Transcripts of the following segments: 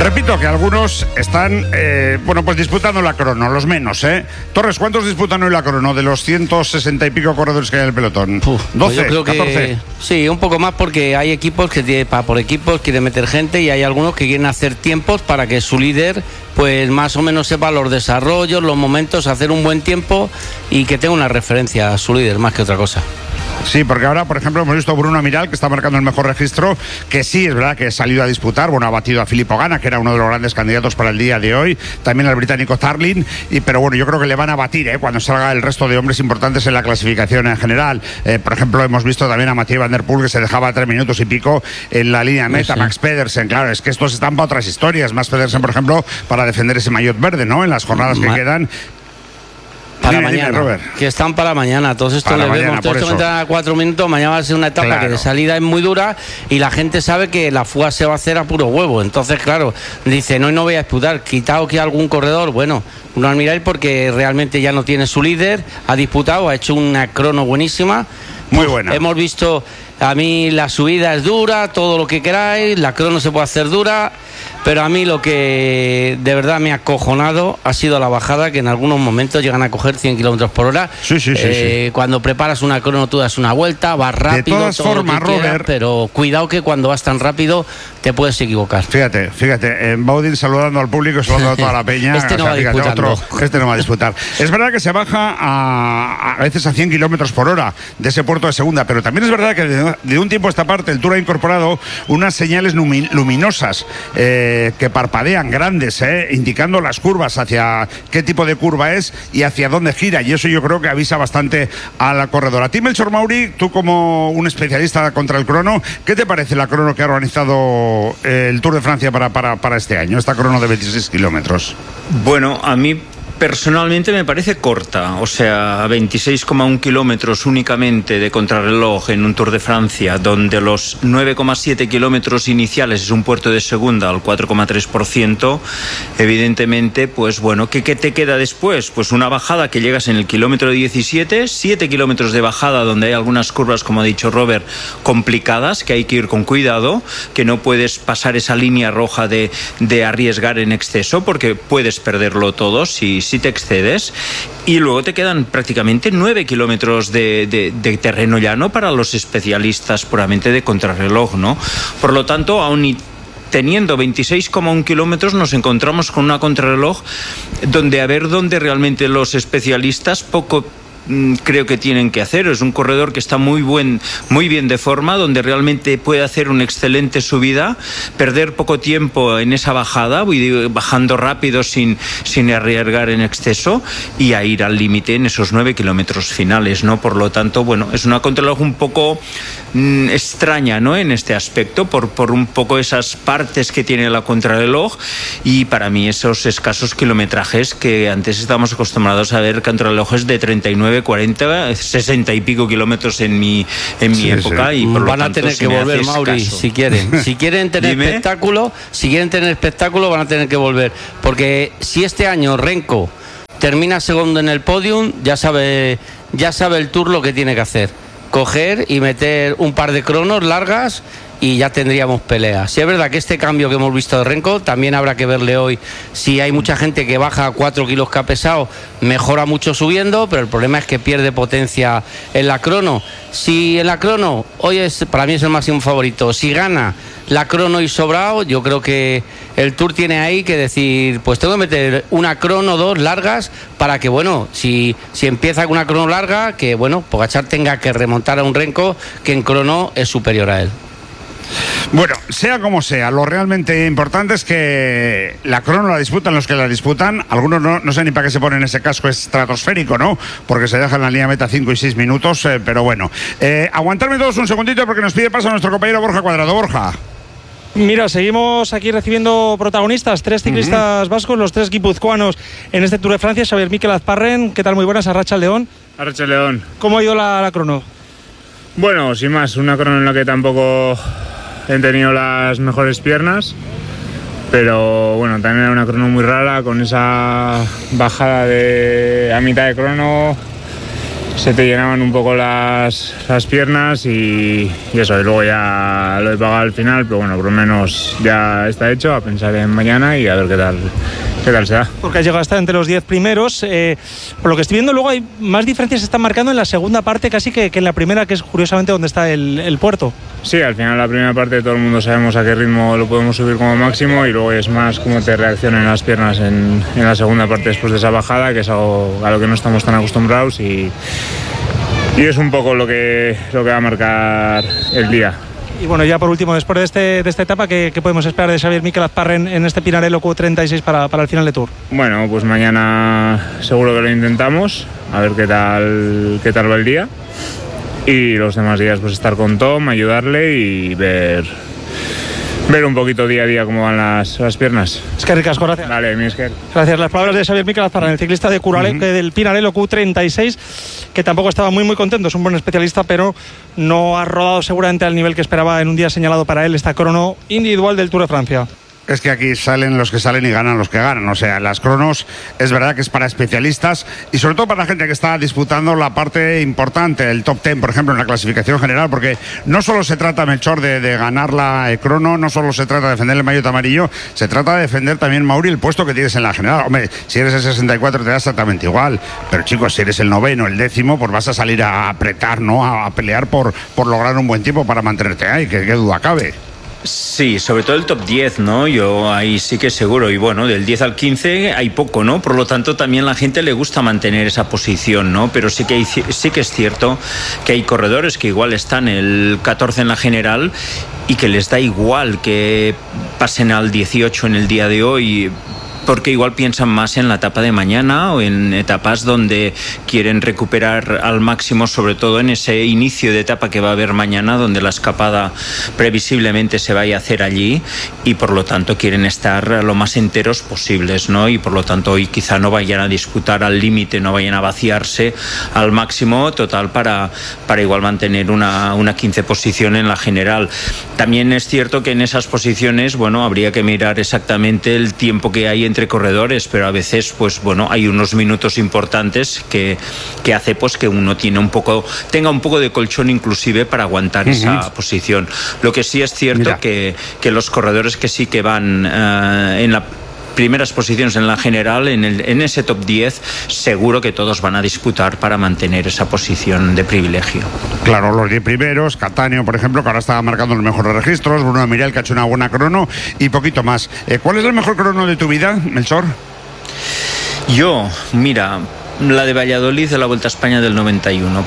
Repito que algunos están, pues disputando la crono, los menos, ¿eh? Torres, ¿cuántos disputan hoy la crono de los 160 y pico corredores que hay en el pelotón? 12, pues yo creo 14. Que, sí, un poco más, porque hay equipos que por equipos quieren meter gente y hay algunos que quieren hacer tiempos para que su líder pues más o menos sepa los desarrollos, los momentos, hacer un buen tiempo y que tenga una referencia a su líder más que otra cosa. Sí, porque ahora, por ejemplo, hemos visto a Bruno Amiral, que está marcando el mejor registro, que sí, es verdad que ha salido a disputar, ha batido a Filippo Ganna, que era uno de los grandes candidatos para el día de hoy, también al británico Tarlin, pero bueno, yo creo que le van a batir cuando salga el resto de hombres importantes en la clasificación en general. Por ejemplo, hemos visto también a Mathieu Van Der Poel, que se dejaba 3 minutos y pico en la línea de meta, sí. Max Pedersen, claro, es que estos están para otras historias, Max Pedersen, por ejemplo, para defender ese maillot verde, ¿no?, en las jornadas que quedan. Para mañana, Robert. Que están para mañana. Todos estos le vemos. Todos estos entran a 4 minutos. Mañana va a ser una etapa que de salida es muy dura y la gente sabe que la fuga se va a hacer a puro huevo. Entonces, claro, dicen, no voy a disputar. Quitado que algún corredor, bueno, no admiráis porque realmente ya no tiene su líder. Ha disputado, ha hecho una crono buenísima. Muy buena. Hemos visto, a mí la subida es dura, todo lo que queráis, la crono se puede hacer dura. Pero a mí lo que de verdad me ha acojonado ha sido la bajada, que en algunos momentos llegan a coger 100 kilómetros por hora. Sí. Cuando preparas una crono tú das una vuelta, vas rápido. De todas formas, Robert, pero cuidado que cuando vas tan rápido te puedes equivocar. Fíjate, Baudin saludando al público, saludando a toda la peña. Este no va a disputar. Es verdad que se baja a veces a 100 kilómetros por hora de ese puerto de segunda, pero también es verdad que de un tiempo a esta parte el Tour ha incorporado unas señales luminosas que parpadean grandes, indicando las curvas, hacia qué tipo de curva es y hacia dónde gira, y eso yo creo que avisa bastante a la corredora. A ti, Melchor Mauri, tú como un especialista contra el crono, ¿qué te parece la crono que ha organizado el Tour de Francia para este año, esta crono de 26 kilómetros? Bueno, a mí personalmente me parece corta, o sea, 26,1 kilómetros únicamente de contrarreloj en un Tour de Francia, donde los 9,7 kilómetros iniciales es un puerto de segunda al 4,3%, evidentemente, pues bueno, ¿qué te queda después? Pues una bajada que llegas en el kilómetro 17, 7 kilómetros de bajada donde hay algunas curvas, como ha dicho Robert, complicadas, que hay que ir con cuidado, que no puedes pasar esa línea roja de arriesgar en exceso, porque puedes perderlo todo si te excedes, y luego te quedan prácticamente 9 kilómetros de terreno llano para los especialistas puramente de contrarreloj, ¿no? Por lo tanto, aún teniendo 26,1 kilómetros, nos encontramos con una contrarreloj donde a ver dónde realmente los especialistas poco creo que tienen que hacer. Es un corredor que está muy bien de forma, donde realmente puede hacer una excelente subida, perder poco tiempo en esa bajada, bajando rápido sin arriesgar en exceso, y a ir al límite en esos 9 kilómetros finales, ¿no? Por lo tanto, bueno, es una contrarreloj un poco extraña, ¿no?, en este aspecto, por un poco esas partes que tiene la contrarreloj, y para mí esos escasos kilometrajes que antes estábamos acostumbrados a ver contrarrelojes de 39, 40, 60 y pico kilómetros en mi época, y por lo van a tener que volver, Mauri, si quieren tener espectáculo, van a tener que volver, porque si este año Renko termina segundo en el podium, ya sabe el Tour lo que tiene que hacer: coger y meter un par de cronos largas y ya tendríamos pelea. Si es verdad que este cambio que hemos visto de Renko, también habrá que verle hoy. Si hay mucha gente que baja 4 kilos que ha pesado, mejora mucho subiendo, pero el problema es que pierde potencia en la crono. Si en la crono, hoy para mí es el máximo favorito, si gana la crono y sobrado, yo creo que el Tour tiene ahí que decir, pues tengo que meter una crono, 2 largas, para que, bueno, si empieza con una crono larga, que, bueno, Pogačar tenga que remontar a un Renko que en crono es superior a él. Bueno, sea como sea, lo realmente importante es que la crono la disputan los que la disputan. Algunos no sé ni para qué se ponen ese casco estratosférico, ¿no? Porque se dejan la línea meta 5 y 6 minutos, pero bueno. Aguantarme todos un segundito porque nos pide paso a nuestro compañero Borja Cuadrado. Borja. Mira, seguimos aquí recibiendo protagonistas, 3 ciclistas vascos, los 3 guipuzcoanos en este Tour de Francia. Xabier Mikel Azparren, ¿qué tal? Muy buenas, Arratsaldeon. Arratsaldeon. ¿Cómo ha ido la crono? Bueno, sin más, una crono en la que tampoco he tenido las mejores piernas, pero bueno, también era una crono muy rara, con esa bajada a mitad de crono se te llenaban un poco las piernas y eso, y luego ya lo he pagado al final, pero bueno, por lo menos ya está hecho, a pensar en mañana y a ver qué tal se da. Porque has llegado a estar entre los 10 primeros. Por lo que estoy viendo, luego hay más diferencias se están marcando en la segunda parte casi que en la primera, que es curiosamente donde está el puerto. Sí, al final la primera parte todo el mundo sabemos a qué ritmo lo podemos subir como máximo y luego es más cómo te reaccionan las piernas en la segunda parte después de esa bajada, que es algo a lo que no estamos tan acostumbrados y es un poco lo que va a marcar el día. Y bueno, ya por último, después de esta etapa, ¿qué podemos esperar de Xavier Miquel Azparren en este Pinarello Q36 para el final de Tour? Bueno, pues mañana seguro que lo intentamos, a ver qué tal va el día. Y los demás días pues estar con Tom, ayudarle y ver un poquito día a día cómo van las piernas. Es que ricasco, gracias. Vale, mi Esker. Gracias. Las palabras de Xavier Miquel Azparren, el ciclista de del Pinarello Q36, que tampoco estaba muy contento, es un buen especialista, pero no ha rodado seguramente al nivel que esperaba en un día señalado para él esta crono individual del Tour de Francia. Es que aquí salen los que salen y ganan los que ganan. O sea, las cronos es verdad que es para especialistas y sobre todo para la gente que está disputando la parte importante, el top 10, por ejemplo, en la clasificación general, porque no solo se trata, Melchor, de ganar la crono, no solo se trata de defender el maillot amarillo, se trata de defender también, Mauri, el puesto que tienes en la general. Hombre, si eres el 64 te da exactamente igual, pero chicos, si eres el 9º, el 10º, pues vas a salir a apretar, ¿no? A pelear por lograr un buen tiempo para mantenerte ahí, que duda cabe. Sí, sobre todo el top 10, ¿no? Yo ahí sí que seguro. Y bueno, del 10 al 15 hay poco, ¿no? Por lo tanto, también a la gente le gusta mantener esa posición, ¿no? Pero sí que es cierto que hay corredores que igual están el 14 en la general y que les da igual que pasen al 18 en el día de hoy, porque igual piensan más en la etapa de mañana o en etapas donde quieren recuperar al máximo, sobre todo en ese inicio de etapa que va a haber mañana, donde la escapada previsiblemente se vaya a hacer allí y por lo tanto quieren estar lo más enteros posibles, ¿no? Y por lo tanto hoy quizá no vayan a disputar al límite, no vayan a vaciarse al máximo total para igual mantener una 15 posición en la general. También es cierto que en esas posiciones, bueno, habría que mirar exactamente el tiempo que hay entre corredores, pero a veces pues bueno, hay unos minutos importantes que hace pues que uno tenga un poco de colchón inclusive para aguantar esa posición. Lo que sí es cierto que los corredores que sí que van en la primeras posiciones en la general, en ese top 10, seguro que todos van a disputar para mantener esa posición de privilegio. Claro, los 10 primeros, Cattaneo, por ejemplo, que ahora está marcando los mejores registros, Bruno Mirel, que ha hecho una buena crono, y poquito más. ¿Cuál es el mejor crono de tu vida, Melchor? Yo, mira, la de Valladolid de la Vuelta a España del 91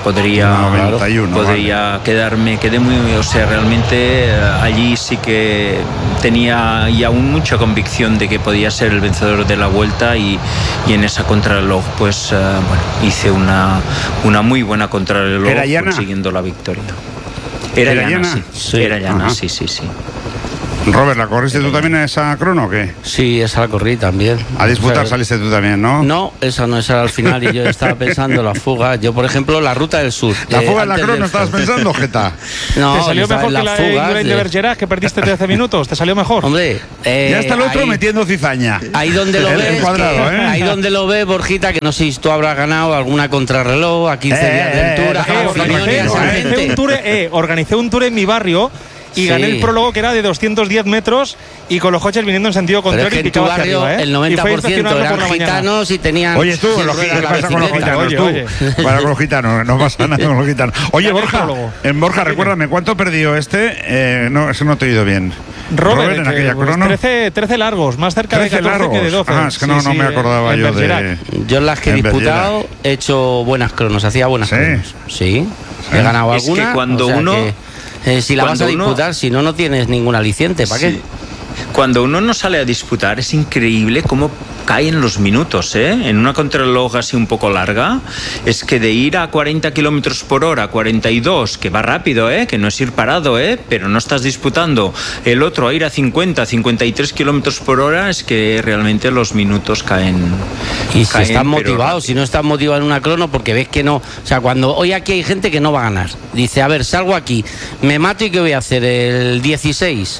podría quedarme, quedé muy, o sea, realmente allí sí que tenía y aún mucha convicción de que podía ser el vencedor de la Vuelta y en esa contrarreloj pues bueno, hice una muy buena contrarreloj consiguiendo la victoria. Era llana, sí. Era llana, sí. Robert, ¿la corriste tú también a esa crono o qué? Sí, esa la corrí también. A disputar saliste tú también, ¿no? No, esa no, esa era al final y yo estaba pensando la fuga. Yo, por ejemplo, la ruta del sur. ¿La fuga en la crono estabas pensando, Jeta? No, ¿te salió mejor que la de Bergerac, que perdiste 13 minutos? ¿Te salió mejor? Hombre, ya está el otro ahí, metiendo cizaña. Ahí donde lo ves, cuadrado, ahí donde lo ves, Borjita, que no sé si tú habrás ganado alguna contrarreloj a 15 días de altura. Organicé un tour en mi barrio y gané el prólogo, que era de 210 metros y con los coches viniendo en sentido contrario. Pero es que en tu barrio el 90% eran gitanos y tenían... Oye, tú, ¿qué pasa con los gitanos? Para los gitanos, no pasa nada con los gitanos. Oye, Borja, recuérdame, ¿cuánto perdió este? No, eso no te he oído bien. Robert, en aquella crono. 13 largos, más cerca de 14 largos que de 12. Es que no me acordaba yo de... Yo en las que he disputado he hecho buenas cronos, hacía buenas cronos. Sí, he ganado alguna. Es que cuando uno... si la vas a disputar, si no tienes ningún aliciente, ¿para qué? Cuando uno no sale a disputar es increíble cómo caen los minutos, ¿eh? En una contrarreloj así un poco larga, es que de ir a 40 kilómetros por hora, 42, que va rápido, que no es ir parado, pero no estás disputando, el otro a ir a 50, 53 kilómetros por hora, es que realmente los minutos caen. Y si estás motivado, si no estás motivado en una crono, porque ves que no, o sea, cuando hoy aquí hay gente que no va a ganar, dice, a ver, salgo aquí, me mato y ¿qué voy a hacer? El 16.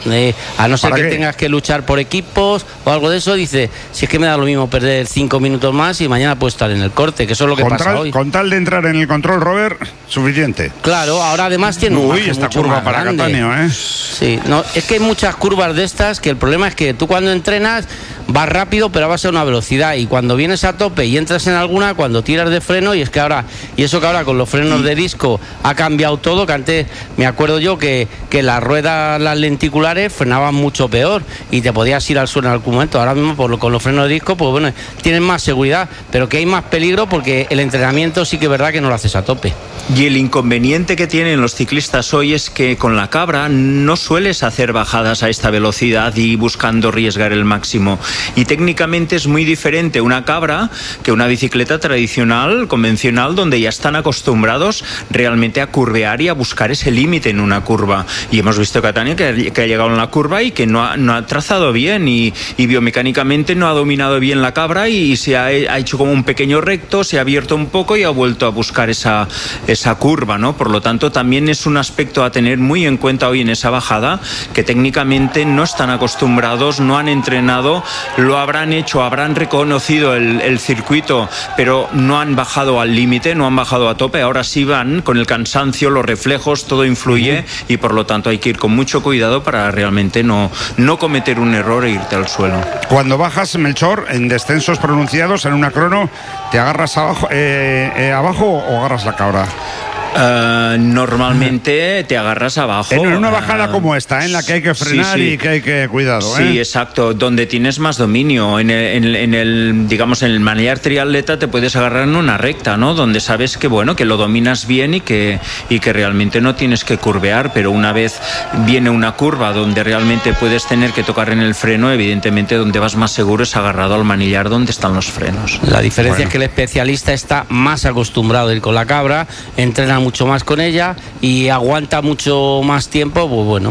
A no ser que tengas que luchar por equipos o algo de eso, dice, si es que me da lo mismo perder 5 minutos más y mañana puedo estar en el corte, que eso es lo que pasa hoy. Con tal de entrar en el control, Robert, suficiente. Claro, ahora además tiene un margen esta mucho curva más para grande. Catania, ¿eh? Sí, no, es que hay muchas curvas de estas que el problema es que tú cuando entrenas vas rápido, pero vas a una velocidad, y cuando vienes a tope y entras en alguna, cuando tiras de freno, y eso que ahora con los frenos de disco ha cambiado todo, que antes me acuerdo yo que las ruedas, las lenticulares, frenaban mucho peor y te podías ir al suelo en algún momento. Ahora mismo con los frenos de disco, pues bueno, tienes más seguridad, pero que hay más peligro porque el entrenamiento sí que es verdad que no lo haces a tope. Y el inconveniente que tienen los ciclistas hoy es que con la cabra no sueles hacer bajadas a esta velocidad y buscando arriesgar el máximo. Y técnicamente es muy diferente una cabra que una bicicleta tradicional, convencional, donde ya están acostumbrados realmente a curvear y a buscar ese límite en una curva. Y hemos visto Catania que ha llegado en la curva y que no ha trazado bien y biomecánicamente no ha dominado bien la cabra y se ha hecho como un pequeño recto, se ha abierto un poco y ha vuelto a buscar esa curva, ¿no? Por lo tanto, también es un aspecto a tener muy en cuenta hoy en esa bajada, que técnicamente no están acostumbrados, no han entrenado, lo habrán hecho, habrán reconocido el circuito, pero no han bajado al límite, no han bajado a tope. Ahora sí van con el cansancio, los reflejos, todo influye, y por lo tanto hay que ir con mucho cuidado para realmente no cometer un error e irte al suelo. Cuando bajas, Melchor, en descensos pronunciados, en una crono, ¿te agarras abajo o agarras la cabra? Digamos, te agarras abajo. En una bajada como esta, en la que hay que frenar y que hay que cuidado. Sí, exacto. Donde tienes más dominio. En el manillar triatleta te puedes agarrar en una recta, ¿no? Donde sabes que lo dominas bien y que realmente no tienes que curvear, pero una vez viene una curva donde realmente puedes tener que tocar en el freno, evidentemente donde vas más seguro es agarrado al manillar donde están los frenos. La diferencia es que el especialista está más acostumbrado a ir con la cabra, entrena mucho más con ella y aguanta mucho más tiempo,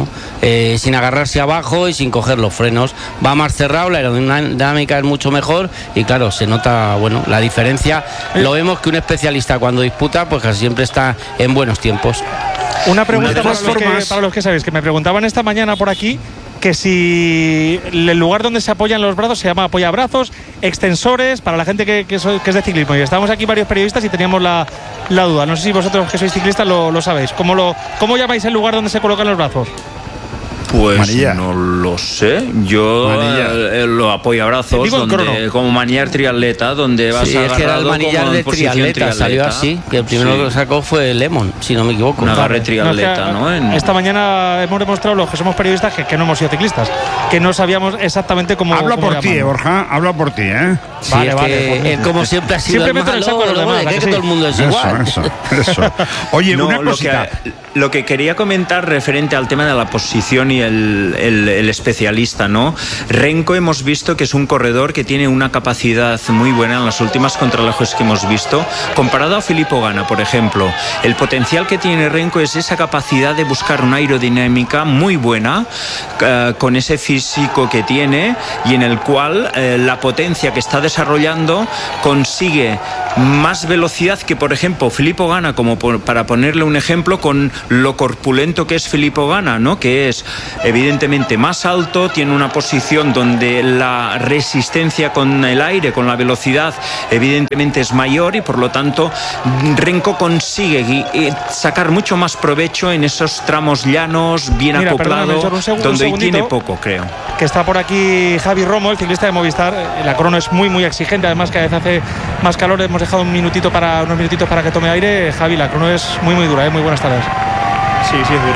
sin agarrarse abajo y sin coger los frenos. Va más cerrado, la aerodinámica es mucho mejor y claro, se nota la diferencia. Lo vemos que un especialista cuando disputa, pues casi siempre está en buenos tiempos. Una pregunta para los que sabéis, que me preguntaban esta mañana por aquí, que si el lugar donde se apoyan los brazos se llama apoyabrazos, extensores, para la gente que es de ciclismo. Y estábamos aquí varios periodistas y teníamos la duda. No sé si vosotros que sois ciclistas lo sabéis. ¿Cómo llamáis el lugar donde se colocan los brazos? Pues manilla. No lo sé. Yo lo apoyo a brazos, como manillar triatleta, donde vas a es que era el manillar de triatleta, salió así, que el primero que lo sacó fue Lemon, si no me equivoco. Un agarre triatleta, Esta mañana hemos demostrado los que somos periodistas que no hemos sido ciclistas, que no sabíamos exactamente cómo. Habla por ti, Borja, habla por ti, ¿eh? Sí, vale. Como siempre ha sido el malo, que todo el mundo es igual. Eso. Oye, una cosita. Lo que quería comentar referente al tema de la posición y el especialista, ¿no? Renko hemos visto que es un corredor que tiene una capacidad muy buena en las últimas contrarrelojes que hemos visto, comparado a Filippo Ganna, por ejemplo. El potencial que tiene Renko es esa capacidad de buscar una aerodinámica muy buena, con ese físico que tiene y en el cual la potencia que está desarrollando consigue más velocidad que, por ejemplo, Filippo Ganna, para ponerle un ejemplo, con lo corpulento que es Filippo Ganna, ¿no? Que es evidentemente más alto, tiene una posición donde la resistencia con el aire, con la velocidad, evidentemente es mayor y por lo tanto Renko consigue sacar mucho más provecho en esos tramos llanos, bien acoplado, donde hoy tiene poco, creo. Que está por aquí Javi Romo, el ciclista de Movistar. La crono es muy muy exigente, además cada vez hace más calor. Hemos dejado unos minutitos para que tome aire. Javi, la crono es muy muy dura, muy buenas tardes. Sí, es dura.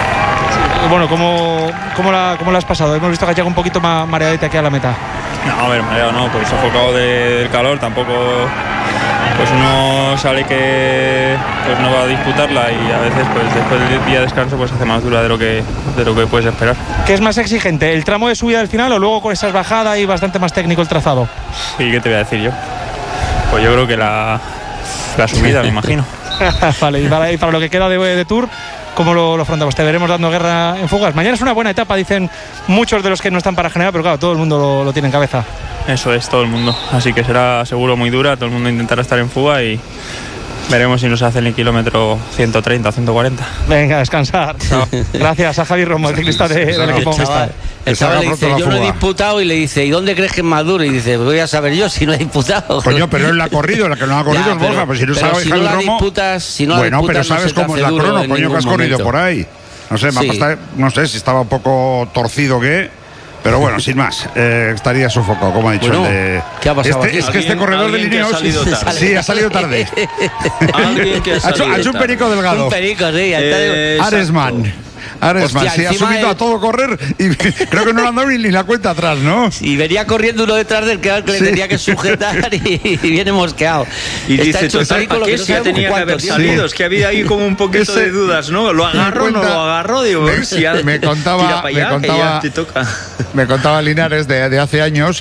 Sí. Bueno, ¿cómo la has pasado? Hemos visto que ha llegado un poquito más mareadita aquí a la meta. No, a ver, mareado no, pues sofocado del calor, tampoco pues uno sabe que pues no va a disputarla y a veces pues después del día de descanso pues hace más dura de lo que puedes esperar. ¿Qué es más exigente, el tramo de subida del final o luego con esas bajadas y bastante más técnico el trazado? Sí, ¿qué te voy a decir yo? Pues yo creo que la subida, me imagino. Vale, y para lo que queda de Tour, ¿cómo lo afrontamos? Te veremos dando guerra en fugas. Mañana es una buena etapa, dicen muchos de los que no están para generar, pero claro, todo el mundo lo tiene en cabeza. Eso es, todo el mundo. Así que será seguro muy dura, todo el mundo intentará estar en fuga y veremos si nos hacen el kilómetro 130, 140. Venga, a descansar. Chao. Gracias a Javi Romo, el ciclista del equipo Movistar. El chaval le dice, yo no he disputado, y le dice, ¿y dónde crees que es más duro? Y dice, voy a saber yo si no he disputado. Coño, pero él la ha corrido, la que no ha corrido es Borja, pues si no sabes si Javi no la Romo. disputas, si no bueno, la disputas, pero sabes no cómo es la crono, coño, que has corrido por ahí. No sé, sí. no sé si estaba un poco torcido que. Pero bueno, sin más, estaría sofocado, como ha dicho el de. ¿Qué ha pasado aquí? Es que este corredor de Lineos ha salido tarde. Ha hecho un perico delgado. Un perico, sí. Aresman, Hostia, sí, ha subido a todo correr y creo que no le han dado ni la cuenta atrás, ¿no? Y venía corriendo uno detrás del que le tenía que sujetar y viene mosqueado. Y dice, ¿qué si tenía que haber salido? Es que había ahí como un poquito de dudas, ¿no? ¿Lo agarro o no lo agarro? Digo, si ya me contaba Linares de hace años,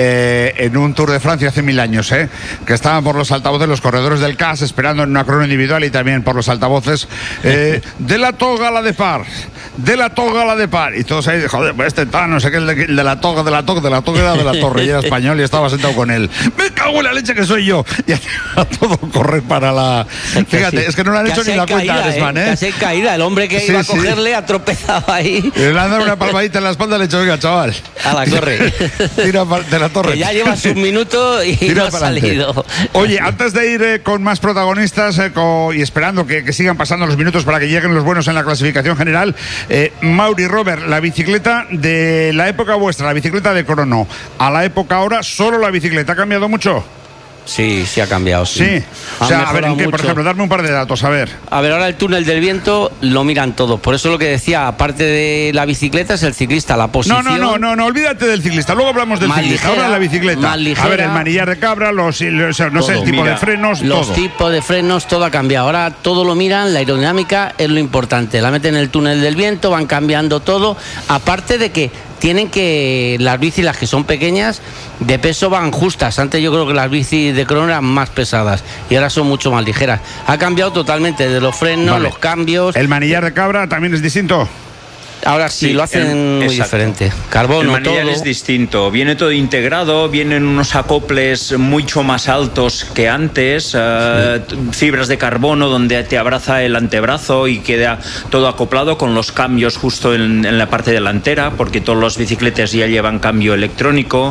en un Tour de Francia hace 1000 años, que estaban por los altavoces los corredores del CAS esperando en una crono individual y también por los altavoces de la toga a la de par. De la toga a la de par. Y todos ahí, joder, pues no sé qué, el de la toga era de la Torre, y era español y estaba sentado con él. Me cago en la leche que soy yo. Y a todo correr para la. Fíjate, es que no le han hecho ni la cuenta a Aresman, Casi caída. El hombre que iba a cogerle ha tropezado ahí. Y le han dado una palmadita en la espalda y le he dicho, oiga, chaval. A la corre. Tira de la Torre. Que ya llevas un minuto y no ha salido. Oye, antes de ir con más protagonistas y esperando que sigan pasando los minutos para que lleguen los buenos en la clasificación general, Mauri, Robert, la bicicleta de la época vuestra, la bicicleta de crono, a la época ahora, solo la bicicleta, ¿ha cambiado mucho? Sí, ha cambiado, sí. O sea, a ver, ¿en qué? Por ejemplo, darme un par de datos, a ver. A ver, ahora el túnel del viento lo miran todos. Por eso lo que decía, aparte de la bicicleta, es el ciclista, la posición. No, olvídate del ciclista. Luego hablamos del ciclista. Ahora la bicicleta. Más ligera, a ver, el manillar de cabra, no sé, el tipo de frenos, los tipos de frenos, todo ha cambiado. Ahora todo lo miran, la aerodinámica es lo importante. La meten en el túnel del viento, van cambiando todo. Aparte de que tienen que, las bicis, las que son pequeñas, de peso van justas. Antes yo creo que las bicis de crono eran más pesadas y ahora son mucho más ligeras. Ha cambiado totalmente de los frenos, los cambios. ¿El manillar de cabra también es distinto? Ahora sí, lo hacen muy diferente. Carbono, el manillar todo es distinto. Viene todo integrado, vienen unos acoples mucho más altos que antes, fibras de carbono donde te abraza el antebrazo y queda todo acoplado con los cambios justo en la parte delantera, porque todas las bicicletas ya llevan cambio electrónico.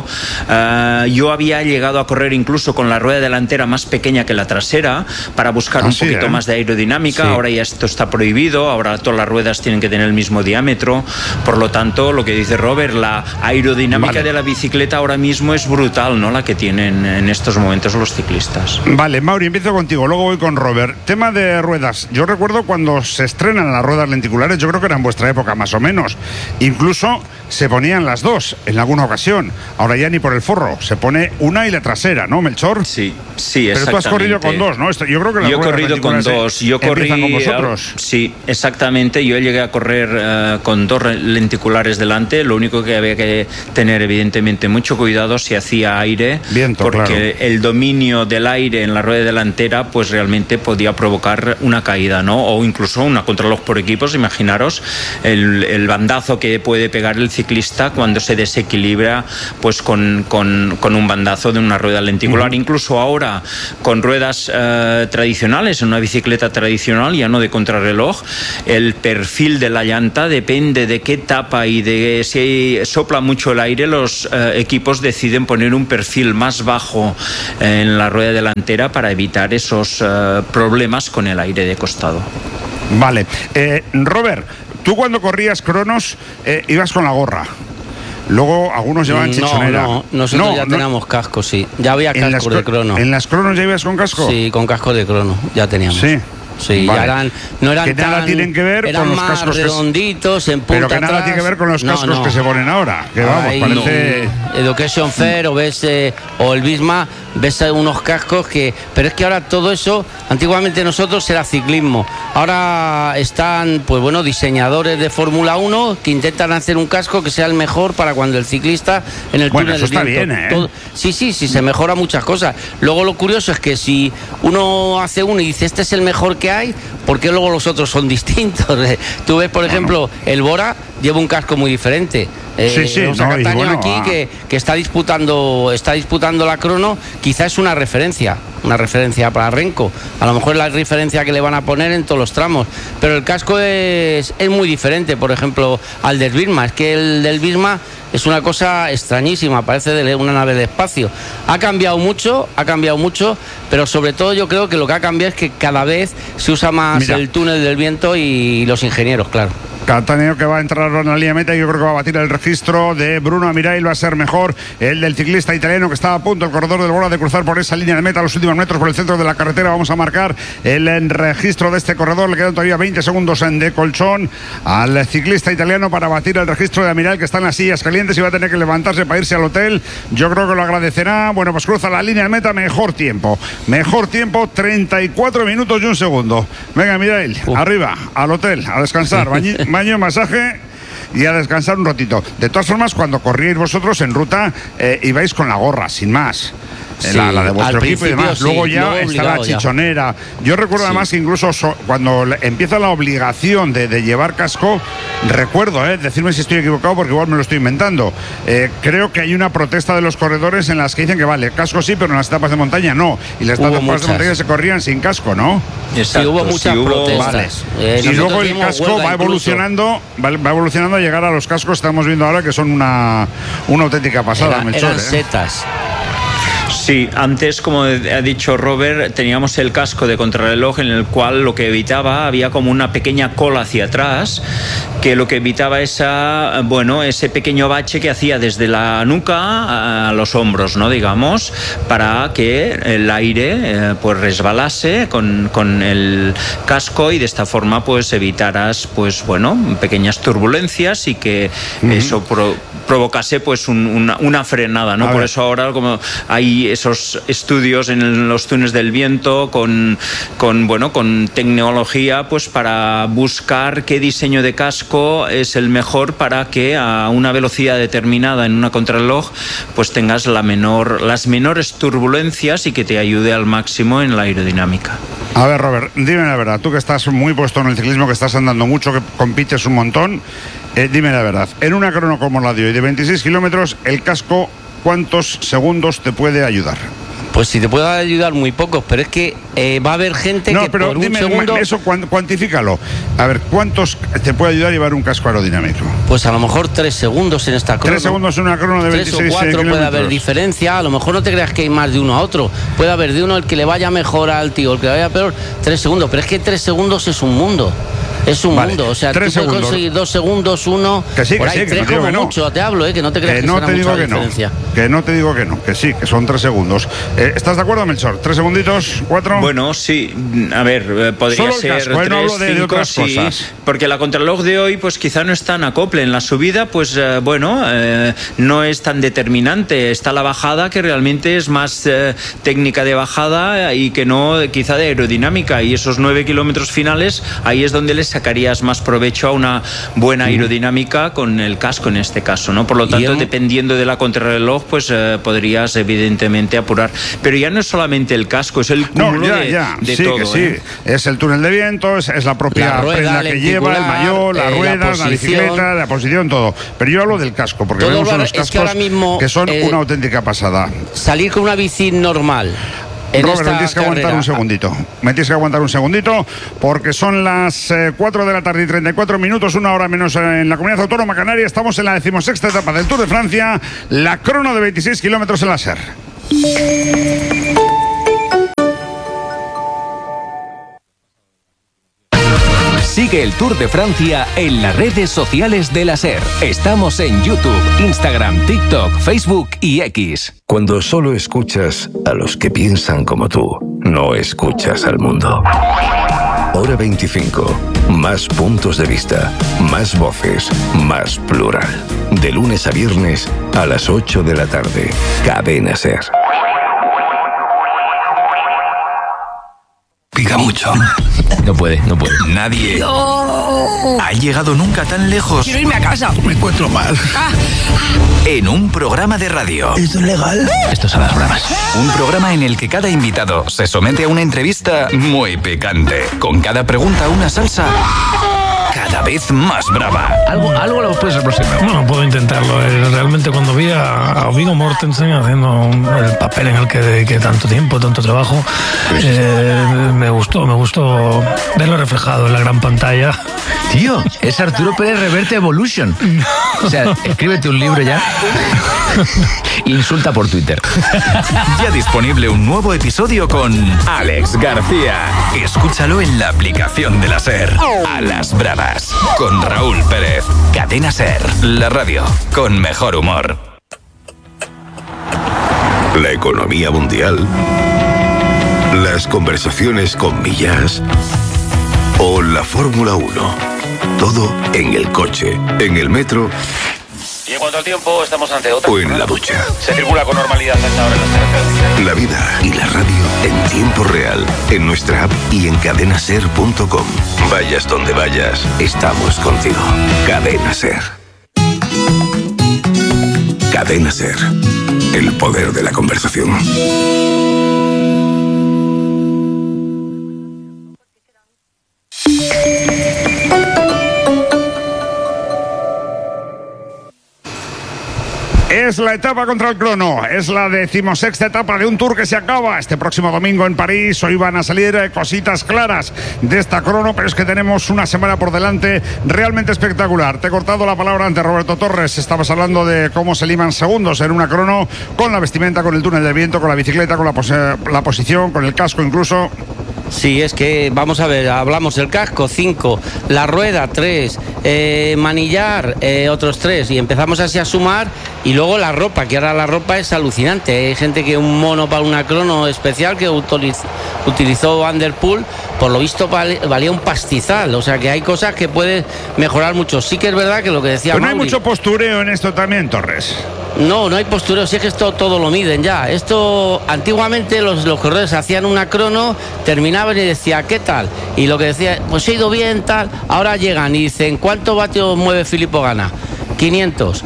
Yo había llegado a correr incluso con la rueda delantera más pequeña que la trasera para buscar un poquito más de aerodinámica. Sí. Ahora ya esto está prohibido, ahora todas las ruedas tienen que tener el mismo diámetro. Por lo tanto, lo que dice Robert, la aerodinámica de la bicicleta ahora mismo es brutal, ¿no? La que tienen en estos momentos los ciclistas. Vale, Mauri, empiezo contigo, luego voy con Robert. Tema de ruedas. Yo recuerdo cuando se estrenan las ruedas lenticulares, yo creo que era en vuestra época más o menos. Incluso se ponían las dos en alguna ocasión. Ahora ya ni por el forro, se pone una y la trasera, ¿no, Melchor? Sí, exactamente. Pero tú has corrido con dos, ¿no? Yo creo que las yo he corrido con dos. Yo corrí con vosotros. Sí, exactamente. Yo llegué a correr con dos lenticulares delante. Lo único que había que tener evidentemente mucho cuidado si hacía aire, viento, porque el dominio del aire en la rueda delantera pues realmente podía provocar una caída, ¿no? O incluso una contrarreloj por equipos. Imaginaros el bandazo que puede pegar el ciclista cuando se desequilibra pues con un bandazo de una rueda lenticular. Incluso ahora con ruedas tradicionales, en una bicicleta tradicional, ya no de contrarreloj, el perfil de la llanta depende de qué etapa y de si sopla mucho el aire. Los equipos deciden poner un perfil más bajo en la rueda delantera para evitar esos problemas con el aire de costado. Vale. Robert, tú cuando corrías cronos ibas con la gorra. Luego algunos llevaban chichonera. No, nosotros ya teníamos casco, sí. Ya había casco de crono. ¿En las cronos ya ibas con casco? Sí, con casco de crono, ya teníamos. Sí, vale. Ya no eran que nada tienen que ver con los cascos redonditos, en punta pero que nada atrás. Tiene que ver con los cascos que se ponen ahora. Que vamos, parece. Education Fair o el Bisma, ves unos cascos que. Pero es que ahora todo eso, antiguamente nosotros era ciclismo. Ahora están, pues bueno, diseñadores de Fórmula 1 que intentan hacer un casco que sea el mejor para cuando el ciclista en el túnel eso del está viento. bien, ¿eh? Sí, se mejora muchas cosas. Luego lo curioso es que si uno hace uno y dice este es el mejor que que hay, ¿por qué luego los otros son distintos? Tú ves, por ejemplo, el Bora lleva un casco muy diferente. Tenemos a Cattaneo aquí que está disputando la crono, quizás es una referencia para Renko. A lo mejor es la referencia que le van a poner en todos los tramos, pero el casco es muy diferente, por ejemplo, al del Visma. Es que el del Visma es una cosa extrañísima, parece de una nave de espacio. Ha cambiado mucho, pero sobre todo yo creo que lo que ha cambiado es que cada vez se usa más el túnel del viento y los ingenieros, claro. Cattaneo, que va a entrar en la línea meta, y yo creo que va a batir el registro de Bruno Amirail. Va a ser mejor el del ciclista italiano, que está a punto, el corredor del Bora, de cruzar por esa línea de meta los últimos metros por el centro de la carretera. Vamos a marcar el registro de este corredor. Le quedan todavía 20 segundos de colchón al ciclista italiano para batir el registro de Amirail, que está en las sillas calientes y va a tener que levantarse para irse al hotel. Yo creo que lo agradecerá. Bueno, pues cruza la línea de meta, mejor tiempo, 34 minutos y 1 segundo. Venga, Amirail, arriba, al hotel, a descansar, baño, masaje y a descansar un ratito. De todas formas, cuando corríais vosotros en ruta, ibais con la gorra, sin más. Sí, la de vuestro equipo y demás. Luego ya está la chichonera. Yo recuerdo además que incluso cuando empieza la obligación de llevar casco, recuerdo, decirme si estoy equivocado porque igual me lo estoy inventando, creo que hay una protesta de los corredores en las que dicen que vale, casco sí, pero en las etapas de montaña no. Y las etapas de montaña se corrían sin casco, ¿no? Exacto, sí, hubo muchas protestas. Vale. Y luego el casco va evolucionando a llegar a los cascos que estamos viendo ahora, que son una auténtica pasada. Eran setas. Sí, antes, como ha dicho Robert, teníamos el casco de contrarreloj en el cual lo que evitaba, había como una pequeña cola hacia atrás, que lo que evitaba ese pequeño bache que hacía desde la nuca a los hombros, ¿no? Digamos, para que el aire pues resbalase con el casco y de esta forma pues evitaras pequeñas turbulencias y que eso provocase pues una frenada, ¿no? Por eso ahora como hay esos estudios en los túneles del viento con tecnología pues para buscar qué diseño de casco es el mejor para que a una velocidad determinada en una contrarreloj pues tengas las menores turbulencias y que te ayude al máximo en la aerodinámica. A ver, Robert, dime la verdad, tú que estás muy puesto en el ciclismo, que estás andando mucho, que compites un montón, dime la verdad, en una crono como la de hoy de 26 kilómetros, el casco, ¿cuántos segundos te puede ayudar? Pues si te puede ayudar muy pocos, pero es que va a haber gente que pero por dime, un segundo... eso cuantifícalo. A ver, ¿cuántos te puede ayudar a llevar un casco aerodinámico? Pues a lo mejor 3 segundos en esta crono. 3 segundos en una crono de 26 kilómetros. 3 o 4 puede haber diferencia. A lo mejor no te creas que hay más de uno a otro. Puede haber de uno el que le vaya mejor al tío, el que le vaya peor, 3 segundos. Pero es que 3 segundos es un mundo. Es un mundo, o sea, tú puedes conseguir 2 segundos, 1, que sí, por ahí, 3 como mucho, te hablo, que no te creas que será mucha diferencia. Que no te digo que no, que sí, que son 3 segundos. ¿Estás de acuerdo, Melchor? ¿3 segunditos? ¿4? Bueno, sí, a ver, podría ser 3, no hablo de 5, otras cosas. Porque la contrarreloj de hoy, pues quizá no es tan acople. En la subida, pues no es tan determinante. Está la bajada, que realmente es más técnica de bajada y que no quizá de aerodinámica. Y esos 9 kilómetros finales, ahí es donde les sacarías más provecho a una buena aerodinámica con el casco en este caso, ¿no? Por lo tanto, dependiendo de la contrarreloj, pues podrías evidentemente apurar. Pero ya no es solamente el casco, es el cúmulo de sí, todo. Que sí, es el túnel de viento, es la propia prenda que lleva, el maillot, las ruedas, la bicicleta, la posición, todo. Pero yo hablo del casco, porque vemos unos cascos que son una auténtica pasada. Salir con una bici normal. Robert, me tienes que aguantar un segundito, porque son las 4 de la tarde y 34 minutos, 1 hora menos en la Comunidad Autónoma Canaria. Estamos en la 16ª etapa del Tour de Francia, la crono de 26 kilómetros en la SER. Sigue el Tour de Francia en las redes sociales de la SER. Estamos en YouTube, Instagram, TikTok, Facebook y X. Cuando solo escuchas a los que piensan como tú, no escuchas al mundo. Hora 25. Más puntos de vista, más voces, más plural. De lunes a viernes a las 8 de la tarde. Cadena SER. Pica mucho. No puede. Nadie ha llegado nunca tan lejos. Quiero irme a casa. Me encuentro mal. en un programa de radio. ¿Esto es legal? Esto es a las bravas. Un programa en el que cada invitado se somete a una entrevista muy picante. Con cada pregunta una salsa cada vez más brava. Algo lo puedes aproximar. Bueno, puedo intentarlo. Realmente cuando vi a Viggo Mortensen haciendo el papel en el que dediqué tanto tiempo, tanto trabajo, me gustó verlo reflejado en la gran pantalla. Tío, es Arturo Pérez Reverte Evolution. O sea, escríbete un libro ya. Insulta por Twitter. Ya disponible un nuevo episodio con Alex García. Escúchalo en la aplicación de la SER. A las bravas. Con Raúl Pérez. Cadena SER. La radio con mejor humor. La economía mundial. Las conversaciones con Millás. O la Fórmula 1. Todo en el coche, en el metro. Y en cuanto al tiempo, estamos ante otra. O en la ducha. Se circula con normalidad hasta ahora en las carreteras. La vida y la radio en tiempo real. En nuestra app y en cadenaser.com. Vayas donde vayas, estamos contigo. Cadena Ser. Cadena Ser. El poder de la conversación. Es la etapa contra el crono, es la 16ª etapa de un Tour que se acaba este próximo domingo en París. Hoy van a salir cositas claras de esta crono, pero es que tenemos una semana por delante realmente espectacular. Te he cortado la palabra ante Roberto Torres, estabas hablando de cómo se liman segundos en una crono, con la vestimenta, con el túnel del viento, con la bicicleta, con la posición, con el casco incluso. Sí, es que, vamos a ver, hablamos del casco, 5, la rueda, 3, manillar, otros 3, y empezamos así a sumar, y luego la ropa, que ahora la ropa es alucinante. Hay gente que un mono para una crono especial que utilizó Van der Poel, por lo visto valía un pastizal, o sea que hay cosas que pueden mejorar mucho. Sí que es verdad que lo que decía Pero no hay Mauri, mucho postureo en esto también, Torres. No hay postureo, si es que esto todo lo miden ya. Esto, antiguamente los corredores hacían una crono, terminaban y decía, ¿qué tal? Y lo que decía, pues he ido bien, tal. Ahora llegan y dicen, ¿cuántos vatios mueve Filippo Ganna? 500.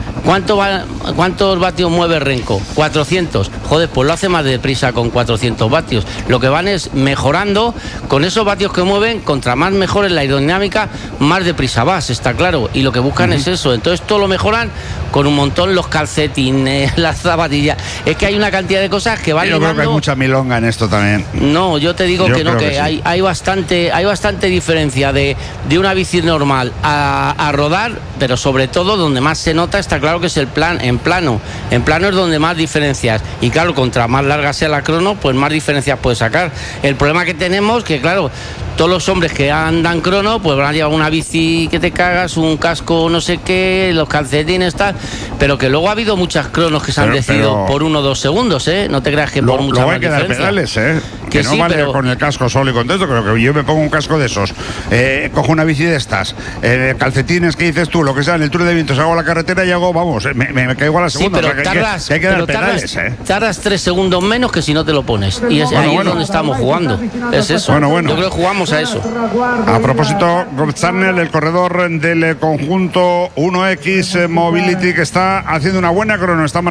¿Cuántos vatios mueve Renko? 400. Joder, pues lo hace más deprisa con 400 vatios. Lo que van es mejorando con esos vatios que mueven, contra más mejor en la aerodinámica, más deprisa vas, está claro. Y lo que buscan es eso. Entonces todo lo mejoran con un montón, los calcetines, las zapatillas. Es que hay una cantidad de cosas que van. Yo creo que hay mucha milonga en esto también. No, yo te digo que no, que sí. hay bastante diferencia de una bici normal a rodar, pero sobre todo donde más se nota, está claro que es en plano es donde más diferencias, y claro, contra más larga sea la crono, pues más diferencias puedes sacar. El problema que tenemos, que claro, todos los hombres que andan crono, pues van a llevar una bici que te cagas, un casco no sé qué, los calcetines, tal, pero que luego ha habido muchas cronos que se han decidido por 1 o 2 segundos, no te creas que por muchas más diferencias. Luego hay que dar pedales, que no sí, vale pero con el casco solo y con todo esto, creo que yo me pongo un casco de esos, cojo una bici de estas, calcetines que dices tú, lo que sea, en el túnel de viento, hago la carretera y hago, vamos, me caigo a la segunda. Sí, pero hay que dar pedales, tardas 3 segundos menos que si no te lo pones. Y ahí es donde estamos jugando. Es eso. Bueno. Yo creo que jugamos a eso. A propósito, Gobzarnel, el corredor del conjunto 1X Mobility, que está haciendo una buena crono, está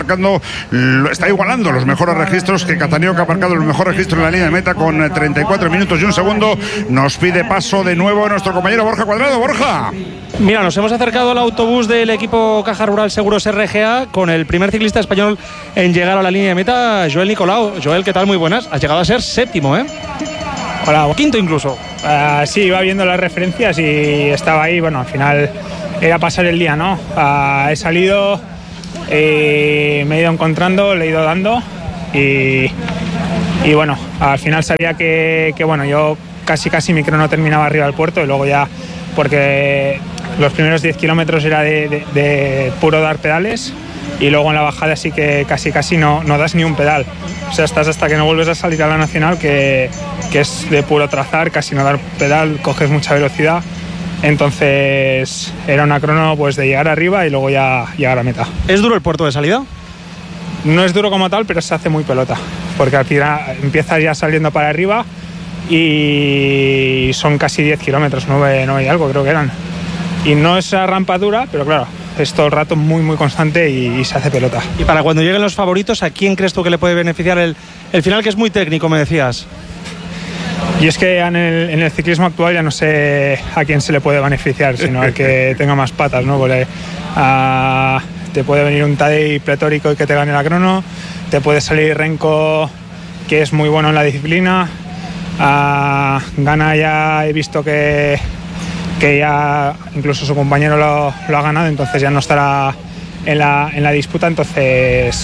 igualando los mejores registros que Cataneo, que ha marcado el mejor registro en la línea de meta con 34 minutos y 1 segundo. Nos pide paso de nuevo nuestro compañero Borja Cuadrado. Borja. Mira, nos hemos acercado al autobús del equipo Caja Rural Seguros RGA con el primer ciclista español en llegar a la línea de meta, Joel Nicolau. Joel, ¿qué tal? Muy buenas. Has llegado a ser 7º, ¿eh? Hola. O 5º incluso. Sí, iba viendo las referencias y estaba ahí. Bueno, al final era pasar el día, ¿no? He salido, me he ido encontrando, le he ido dando y bueno, al final sabía que bueno, yo casi mi crono terminaba arriba del puerto, y luego ya, porque los primeros 10 kilómetros era de puro dar pedales, y luego en la bajada sí que casi no das ni un pedal. O sea, estás hasta que no vuelves a salir a la nacional, que es de puro trazar, casi no dar pedal, coges mucha velocidad. Entonces era una crono pues de llegar arriba y luego ya llegar a meta. ¿Es duro el puerto de salida? No es duro como tal, pero se hace muy pelota, porque al final empiezas ya saliendo para arriba y son casi 10 kilómetros, 9 y algo creo que eran. Y no es rampa dura, pero claro, es todo el rato muy, muy constante y se hace pelota. Y para cuando lleguen los favoritos, ¿a quién crees tú que le puede beneficiar el final, que es muy técnico, me decías? Y es que en el ciclismo actual ya no sé a quién se le puede beneficiar, sino al que tenga más patas, ¿no? Porque te puede venir un Tadej pletórico y que te gane la crono, te puede salir Renko, que es muy bueno en la disciplina, Gana ya he visto que ya incluso su compañero lo ha ganado, entonces ya no estará en la disputa, entonces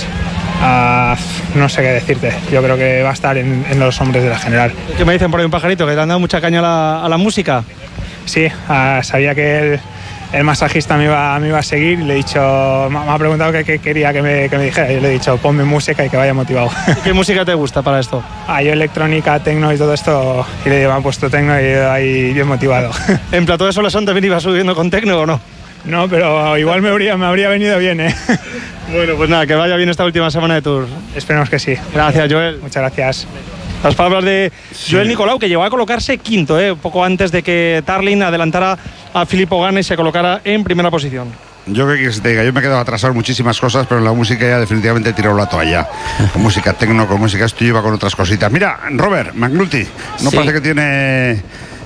no sé qué decirte. Yo creo que va a estar en los hombres de la general. ¿Qué me dicen por ahí, un pajarito, que te han dado mucha caña a la música? Sí, sabía que el masajista me iba a seguir y le he dicho, me ha preguntado qué quería que me dijera, y le he dicho, ponme música y que vaya motivado. ¿Qué música te gusta para esto? Yo electrónica, tecno y todo esto, y le digo, me han puesto tecno y ahí bien motivado. ¿En Plató de Solesón también ibas subiendo con tecno o no? No, pero igual me habría venido bien, ¿eh? Bueno, pues nada, que vaya bien esta última semana de Tour. Esperemos que sí. Gracias, Joel. Muchas gracias. Las palabras de Joel Nicolau, que llegó a colocarse quinto, poco antes de que Tarlin adelantara a Filippo Ganna y se colocara en primera posición. Yo que te diga, yo me he quedado atrasado en muchísimas cosas, pero en la música ya definitivamente he tirado la toalla. Con música tecno, con música esto, iba con otras cositas. Mira, Robert McNulty, ¿no parece que tiene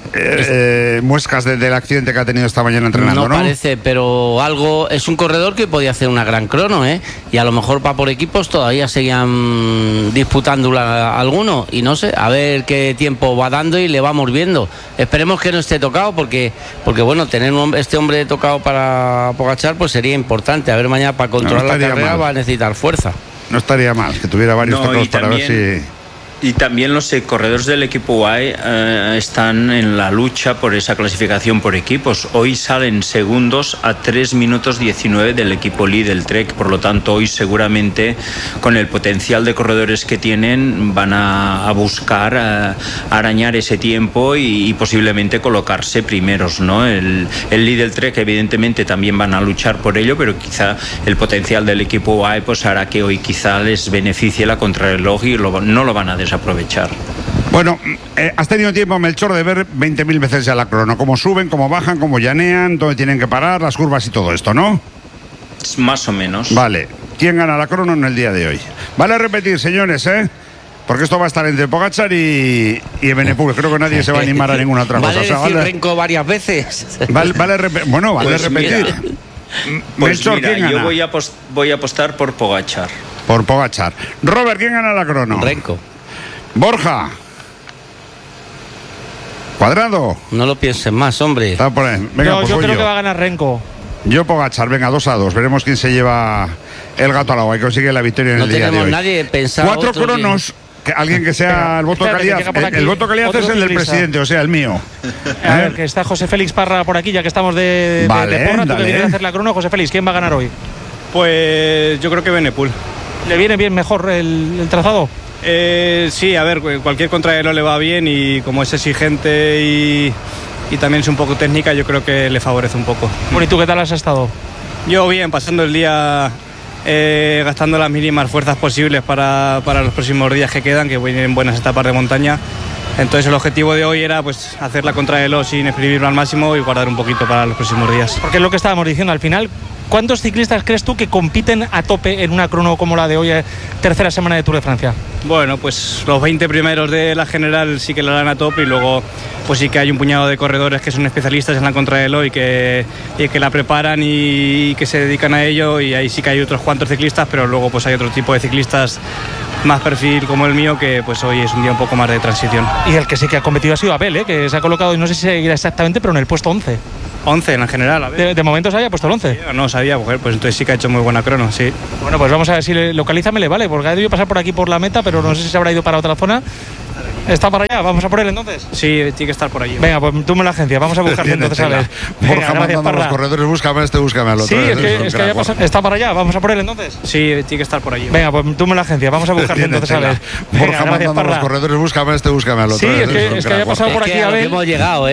muescas del accidente que ha tenido esta mañana entrenando? No parece, pero algo, es un corredor que podía hacer una gran crono, y a lo mejor para por equipos todavía seguían disputándola alguno, y no sé, a ver qué tiempo va dando y le vamos viendo. Esperemos que no esté tocado, porque bueno, tener este hombre tocado para Pogačar pues sería importante. A ver, mañana para controlar la carrera va a necesitar fuerza. No estaría mal que tuviera varios tocados para ver si... Y también los corredores del equipo UAE están en la lucha por esa clasificación por equipos. Hoy salen segundos a 3 minutos 19 del equipo Lee del Trek. Por lo tanto, hoy seguramente, con el potencial de corredores que tienen, van a buscar arañar ese tiempo y posiblemente colocarse primeros, ¿no? El Lee del Trek, evidentemente, también van a luchar por ello, pero quizá el potencial del equipo UAE pues hará que hoy quizá les beneficie la contrarreloj y no lo van a desaprovechar. Bueno, has tenido tiempo, Melchor, de ver 20.000 veces ya la crono, cómo suben, cómo bajan, cómo llanean, dónde tienen que parar, las curvas y todo esto, ¿no? Más o menos. Vale, ¿quién gana la crono en el día de hoy? Vale repetir, señores, porque esto va a estar entre Pogačar y Evenepoel. Creo que nadie se va a animar a ninguna otra cosa. Vale decir Renko varias veces. Vale repetir. Pues Melchor, mira, ¿quién gana? yo voy a apostar por Pogačar. Por Pogačar. Robert, ¿quién gana la crono? Renko. Borja. Cuadrado. No lo pienses más, hombre. Está por ahí. Venga, pues yo voy creo que va a ganar Renko. Yo Pogačar, venga, 2-2. Veremos quién se lleva el gato al agua y consigue la victoria en el día de hoy. No tenemos nadie pensado. 4 cronos. Alguien que sea el voto de calidad. El voto de calidad es el del presidente, o sea, el mío. A ver, que está José Félix Parra por aquí, ya que estamos de porra. Tú que vienes a hacer la crono, José Félix, ¿quién va a ganar hoy? Pues yo creo que Evenepoel. ¿Le viene bien mejor el trazado? Sí, a ver, cualquier contrarreloj le va bien y como es exigente y también es un poco técnica, yo creo que le favorece un poco. Bueno, ¿y tú qué tal has estado? Yo bien, pasando el día gastando las mínimas fuerzas posibles para los próximos días que quedan, que vienen buenas etapas de montaña. Entonces el objetivo de hoy era pues hacer la contrarreloj sin exprimirlo al máximo y guardar un poquito para los próximos días. Porque es lo que estábamos diciendo al final. ¿Cuántos ciclistas crees tú que compiten a tope en una crono como la de hoy, tercera semana de Tour de Francia? Bueno, pues los 20 primeros de la general sí que la dan a tope y luego pues sí que hay un puñado de corredores que son especialistas en la contrarreloj y que la preparan y que se dedican a ello, y ahí sí que hay otros cuantos ciclistas, pero luego pues hay otro tipo de ciclistas más perfil como el mío, que pues hoy es un día un poco más de transición. Y el que sí que ha competido ha sido Abel, que se ha colocado, no sé si seguirá exactamente, pero en el puesto 11. 11 en la general, a ver. De momento se había puesto el 11. No sabía, mujer, pues entonces sí que ha hecho muy buena crono, sí. Bueno, pues vamos a ver si localízame le vale, porque ha debido pasar por aquí por la meta, pero no sé si se habrá ido para otra zona. ¿Está para allá? ¿Vamos a por él entonces? Sí, tiene que estar por allí. Venga, pues tú me la agencia, vamos a buscarte entonces a ver. Borja mandando a los corredores, búscame al otro. Sí, es que está para allá, vamos a por él entonces. Sí, tiene que estar por allí. Venga, pues tú me la agencia, vamos a buscarte entonces a ver. Borja mandando a los corredores, búscame al otro. Sí, es que haya pasado por aquí a ver. hemos llegado,